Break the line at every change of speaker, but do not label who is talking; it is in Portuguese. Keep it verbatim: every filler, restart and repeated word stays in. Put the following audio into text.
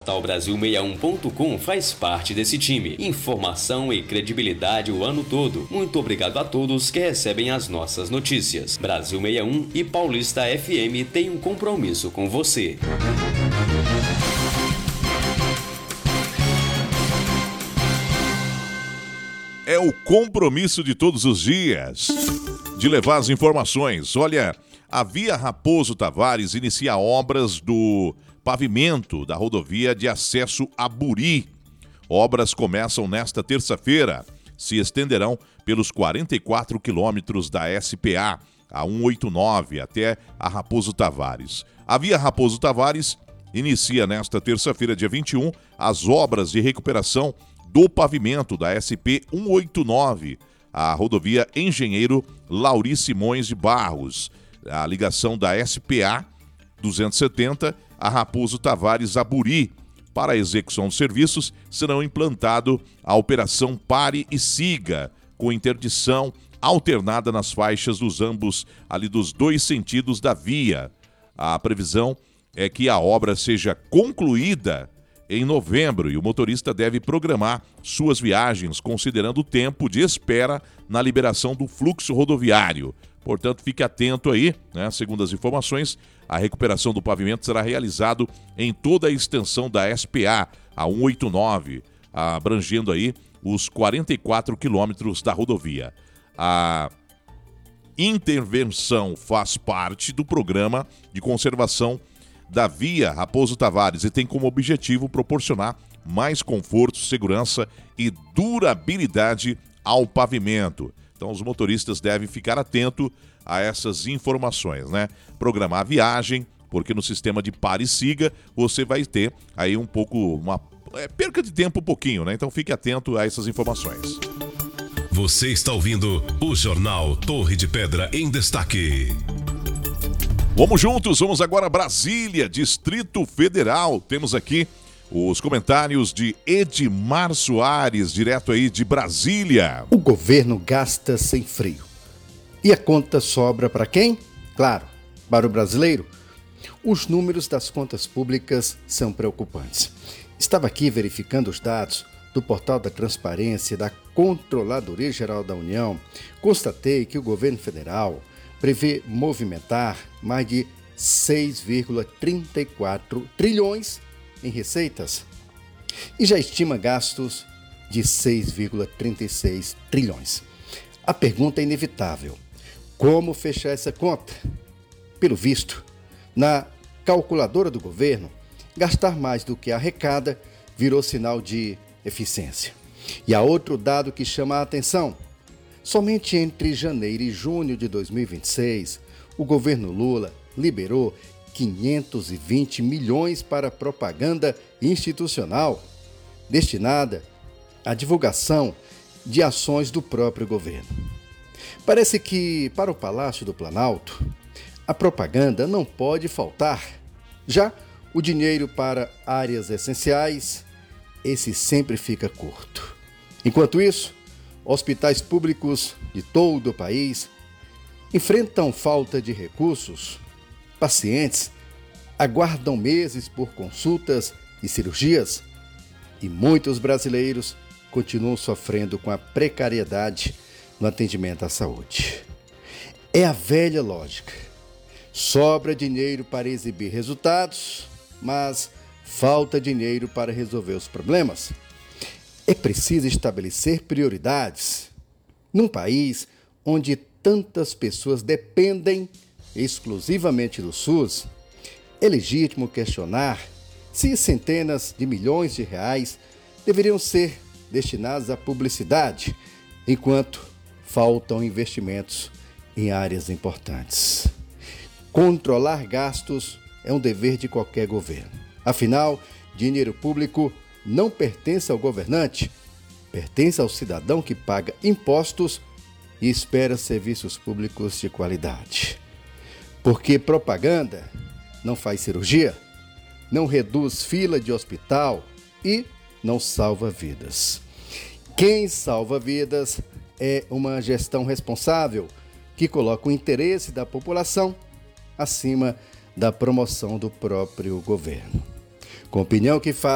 Portal Brasil sessenta e um ponto com faz parte desse time. Informação e credibilidade o ano todo. Muito obrigado a todos que recebem as nossas notícias. Brasil sessenta e um e Paulista F M têm um compromisso com você.
É o compromisso de todos os dias de levar as informações. Olha, a Via Raposo Tavares inicia obras do pavimento da rodovia de acesso a Buri. Obras começam nesta terça-feira. Se estenderão pelos quarenta e quatro quilômetros da S P A, a cento e oitenta e nove, até a Raposo Tavares. A Via Raposo Tavares inicia nesta terça-feira, dia vinte e um, as obras de recuperação do pavimento da S P cento e oitenta e nove, a rodovia Engenheiro Lauri Simões de Barros, a ligação da S P A duzentos e setenta a Raposo Tavares a Buri. Para a execução dos serviços, serão implantado a operação Pare e Siga, com interdição alternada nas faixas dos ambos, ali dos dois sentidos da via. A previsão é que a obra seja concluída em novembro e o motorista deve programar suas viagens considerando o tempo de espera na liberação do fluxo rodoviário. Portanto, fique atento aí, né? Segundo as informações, a recuperação do pavimento será realizado em toda a extensão da S P A, a cento e oitenta e nove, abrangendo aí os quarenta e quatro quilômetros da rodovia. A intervenção faz parte do programa de conservação da Via Raposo Tavares e tem como objetivo proporcionar mais conforto, segurança e durabilidade ao pavimento. Então os motoristas devem ficar atentos a essas informações, né? Programar a viagem, porque no sistema de Pare e Siga você vai ter aí um pouco, uma é, perca de tempo um pouquinho, né? Então fique atento a essas informações.
Você está ouvindo o Jornal Torre de Pedra em Destaque.
Vamos juntos, vamos agora a Brasília, Distrito Federal. Temos aqui os comentários de Edmar Soares, direto aí de Brasília.
O governo gasta sem freio. E a conta sobra para quem? Claro, para o brasileiro. Os números das contas públicas são preocupantes. Estava aqui verificando os dados do Portal da Transparência da Controladoria Geral da União. Constatei que o governo federal prevê movimentar mais de seis vírgula trinta e quatro trilhões em receitas e já estima gastos de seis vírgula trinta e seis trilhões. A pergunta é inevitável: como fechar essa conta? Pelo visto, na calculadora do governo, gastar mais do que arrecada virou sinal de eficiência. E há outro dado que chama a atenção. Somente entre janeiro e junho de dois mil e vinte e seis, o governo Lula liberou quinhentos e vinte milhões para propaganda institucional, destinada à divulgação de ações do próprio governo. Parece que, para o Palácio do Planalto, a propaganda não pode faltar. Já o dinheiro para áreas essenciais, esse sempre fica curto. Enquanto isso, hospitais públicos de todo o país enfrentam falta de recursos. Pacientes aguardam meses por consultas e cirurgias e muitos brasileiros continuam sofrendo com a precariedade no atendimento à saúde. É a velha lógica. Sobra dinheiro para exibir resultados, mas falta dinheiro para resolver os problemas. É preciso estabelecer prioridades. Num país onde tantas pessoas dependem exclusivamente do SUS, é legítimo questionar se centenas de milhões de reais deveriam ser destinados à publicidade, enquanto faltam investimentos em áreas importantes. Controlar gastos é um dever de qualquer governo. Afinal, dinheiro público não pertence ao governante, pertence ao cidadão que paga impostos e espera serviços públicos de qualidade. Porque propaganda não faz cirurgia, não reduz fila de hospital e não salva vidas. Quem salva vidas é uma gestão responsável que coloca o interesse da população acima da promoção do próprio governo. Com opinião que faz